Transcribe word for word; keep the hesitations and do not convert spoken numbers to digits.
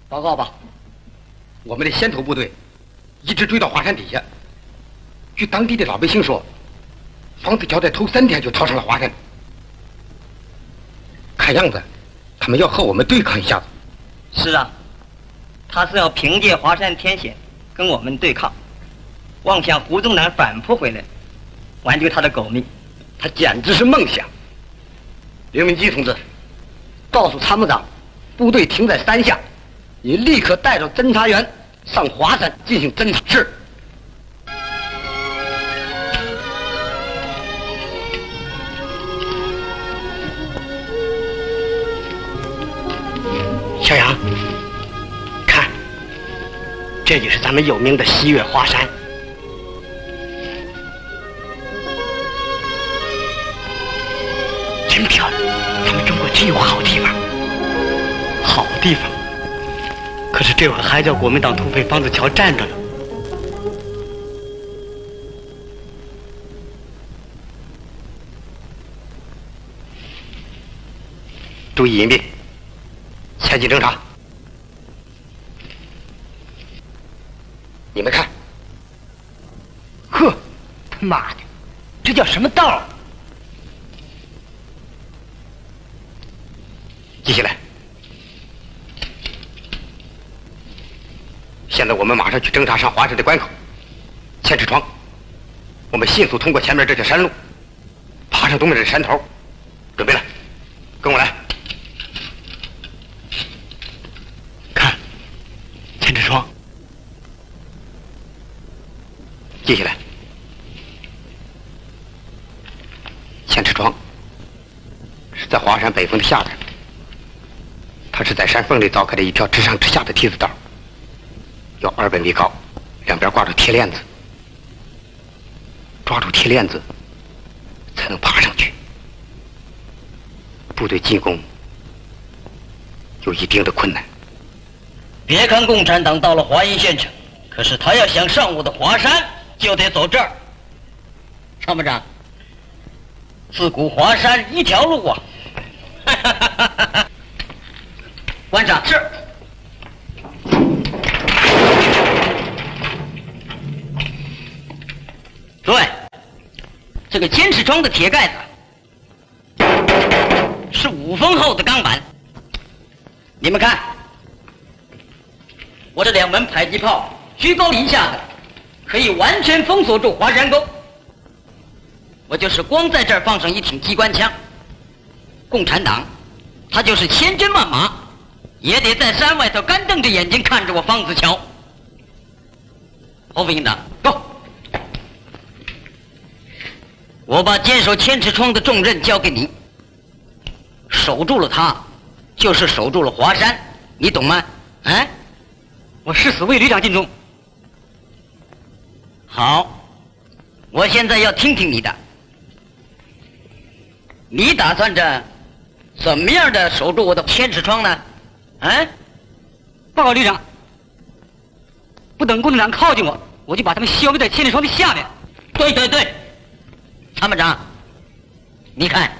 报告吧。 我们的先头部队一直追到华山底下，据当地的老百姓说，方子乔在头三天就逃上了华山。看样子，他们要和我们对抗一下子。 是啊，他是要凭借华山天险跟我们对抗，妄想胡宗南反扑回来，挽救他的狗命， 他简直是梦想。刘明基同志，告诉参谋长，部队停在山下，你立刻带着侦察员上华山进行侦察。是。 小杨，看，这就是咱们有名的西岳华山。真漂亮，咱们中国真有好地方。好地方，可是这会儿还叫国民党土匪方子乔站着呢。 注意隐蔽，前进侦察。你们看， 呵，他妈的，这叫什么道？ 记下来。现在我们马上去侦察上华山的关口，千尺窗。我们迅速通过前面这条山路，爬上东面的山头。准备了，跟我来。 看，千尺窗。 记下来。千尺窗是在华山北峰的下边，它是在山缝里凿开的一条直上直下的梯子道，有二百米高，两边挂着铁链子，抓住铁链子才能爬上去。部队进攻有一定的困难。 别看共产党到了华阴县城，可是他要想上我的华山，就得走这儿。参谋长，自古华山一条路啊！官长是。诸位，这个千尺窗的铁盖子是五分厚的钢板，你们看，我这两门迫击炮居高临下的，可以完全封锁住华山沟。我就是光在这儿放上一挺机关枪，共产党他就是千军万马，也得在山外头干瞪着眼睛看着我方子乔。侯副营长，go！我把坚守千尺窗的重任交给你，守住了它，就是守住了华山，你懂吗？哎， 我誓死为旅长尽忠。 好，我现在要听听你的，你打算着怎么样的守住我的千尺窗呢？哎， 报告旅长，不等共产党靠近我，我就把他们消灭在千尺窗的下面。 对对对，参谋长，你看